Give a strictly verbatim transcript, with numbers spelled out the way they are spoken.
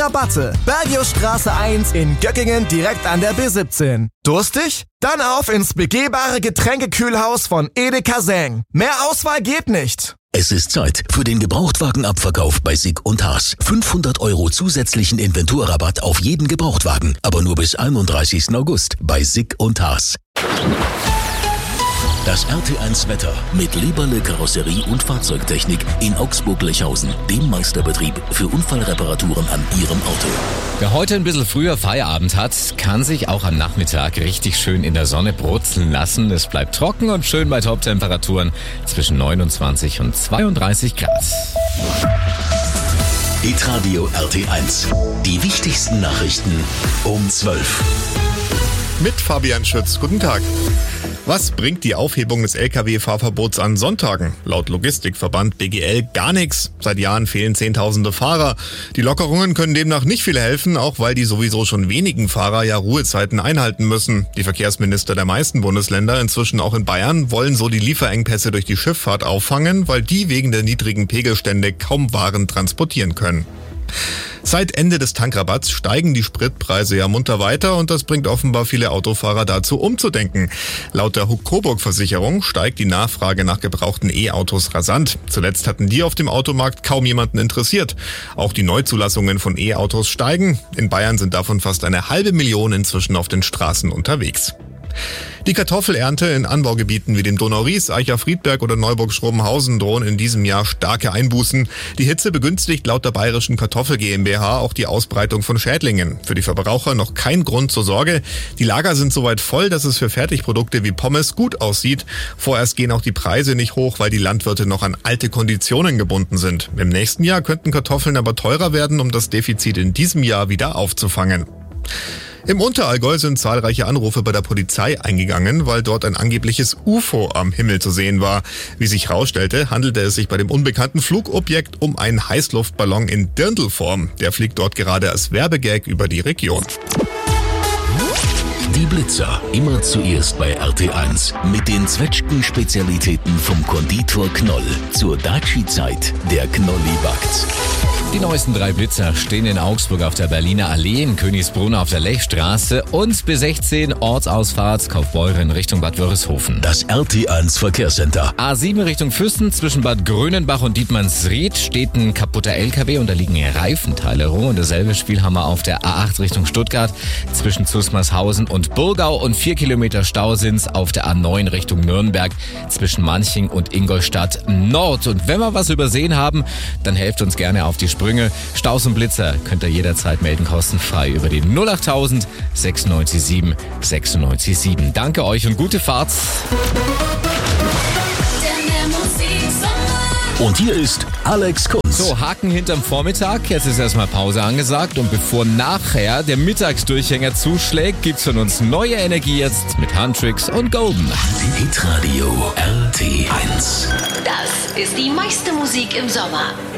Rabatte. Bergiusstraße eins in Göckingen direkt an der B siebzehn. Durstig? Dann auf ins begehbare Getränkekühlhaus von Edeka Seng. Mehr Auswahl geht nicht. Es ist Zeit für den Gebrauchtwagenabverkauf bei Sick und Haas. fünfhundert Euro zusätzlichen Inventurrabatt auf jeden Gebrauchtwagen, aber nur bis einunddreißigsten August bei Sick und Haas. Das R T eins Wetter mit Leberle Karosserie und Fahrzeugtechnik in Augsburg-Lechhausen, dem Meisterbetrieb für Unfallreparaturen an Ihrem Auto. Wer heute ein bisschen früher Feierabend hat, kann sich auch am Nachmittag richtig schön in der Sonne brutzeln lassen. Es bleibt trocken und schön bei Toptemperaturen zwischen neunundzwanzig und zweiunddreißig Grad. Hitradio R T eins. Die wichtigsten Nachrichten um zwölf. Mit Fabian Schütz. Guten Tag. Was bringt die Aufhebung des L K W-Fahrverbots an Sonntagen? Laut Logistikverband B G L gar nichts. Seit Jahren fehlen Zehntausende Fahrer. Die Lockerungen können demnach nicht viel helfen, auch weil die sowieso schon wenigen Fahrer ja Ruhezeiten einhalten müssen. Die Verkehrsminister der meisten Bundesländer, inzwischen auch in Bayern, wollen so die Lieferengpässe durch die Schifffahrt auffangen, weil die wegen der niedrigen Pegelstände kaum Waren transportieren können. Seit Ende des Tankrabatts steigen die Spritpreise ja munter weiter und das bringt offenbar viele Autofahrer dazu umzudenken. Laut der Huck-Coburg-Versicherung steigt die Nachfrage nach gebrauchten E-Autos rasant. Zuletzt hatten die auf dem Automarkt kaum jemanden interessiert. Auch die Neuzulassungen von E-Autos steigen. In Bayern sind davon fast eine halbe Million inzwischen auf den Straßen unterwegs. Die Kartoffelernte in Anbaugebieten wie dem Donau-Ries, Eicher-Friedberg oder Neuburg-Schrobenhausen drohen in diesem Jahr starke Einbußen. Die Hitze begünstigt laut der Bayerischen Kartoffel GmbH auch die Ausbreitung von Schädlingen. Für die Verbraucher noch kein Grund zur Sorge. Die Lager sind soweit voll, dass es für Fertigprodukte wie Pommes gut aussieht. Vorerst gehen auch die Preise nicht hoch, weil die Landwirte noch an alte Konditionen gebunden sind. Im nächsten Jahr könnten Kartoffeln aber teurer werden, um das Defizit in diesem Jahr wieder aufzufangen. Im Unterallgäu sind zahlreiche Anrufe bei der Polizei eingegangen, weil dort ein angebliches U F O am Himmel zu sehen war. Wie sich herausstellte, handelte es sich bei dem unbekannten Flugobjekt um einen Heißluftballon in Dirndlform. Der fliegt dort gerade als Werbegag über die Region. Die Blitzer, immer zuerst bei R T eins. Mit den Zwetschgen-Spezialitäten vom Konditor Knoll. Zur Daci-Zeit, der Knolli backt. Die neuesten drei Blitzer stehen in Augsburg auf der Berliner Allee, in Königsbrunn auf der Lechstraße und B sechzehn Ortsausfahrt Kaufbeuren Richtung Bad Wörishofen. Das R T eins Verkehrscenter. A sieben Richtung Füssen zwischen Bad Grönenbach und Dietmannsried steht ein kaputter L K W und da liegen Reifenteile rum. Und dasselbe Spiel haben wir auf der A acht Richtung Stuttgart zwischen Zusmarshausen und Burgau und vier Kilometer Stau sind's auf der A neun Richtung Nürnberg zwischen Manching und Ingolstadt Nord. Und wenn wir was übersehen haben, dann helft uns gerne auf die Sprünge. Staus und Blitzer könnt ihr jederzeit melden, kostenfrei über die null achttausend sechsundneunzig sieben sechsundneunzig sieben. Danke euch und gute Fahrt. Und hier ist Alex Kunz. So, Haken hinterm Vormittag. Jetzt ist erstmal Pause angesagt. Und bevor nachher der Mittagsdurchhänger zuschlägt, gibt's von uns neue Energie jetzt mit Handtricks und Golden. Hitradio R T eins. Das ist die meiste Musik im Sommer.